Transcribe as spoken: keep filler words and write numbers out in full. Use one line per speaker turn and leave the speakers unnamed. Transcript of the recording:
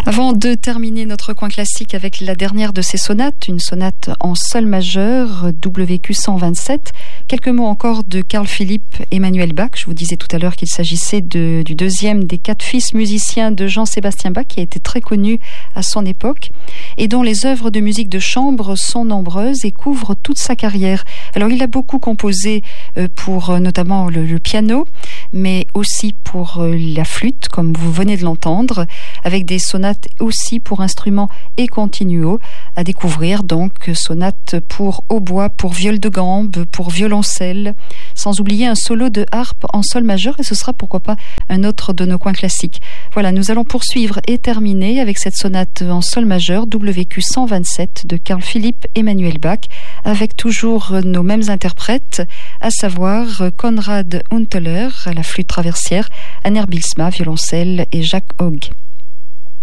Avant de terminer notre coin classique avec la dernière de ces sonates, une sonate en sol majeur, W Q cent vingt-sept, quelques mots encore de Carl Philipp Emanuel Bach. Je vous disais tout à l'heure qu'il s'agissait de, du deuxième des quatre fils musiciens de Jean-Sébastien Bach, qui a été très connu à son époque et dont les œuvres de musique de chambre sont nombreuses et couvrent toute sa carrière. Alors il a beaucoup composé pour notamment le, le piano, mais aussi pour la flûte, comme vous venez de l'entendre, avec des sonates aussi pour instruments et continuo à découvrir, donc sonates pour hautbois, pour viol de gambe, pour violoncelle, sans oublier un solo de harpe en sol majeur, et ce sera pourquoi pas un autre de nos coins classiques. Voilà, nous allons poursuivre et terminer avec cette sonate en sol majeur W Q cent vingt-sept de Carl Philipp Emanuel Bach, avec toujours nos mêmes interprètes, à savoir Konrad Hunteler à la flûte traversière, Anner Bylsma violoncelle et Jacques Hogg.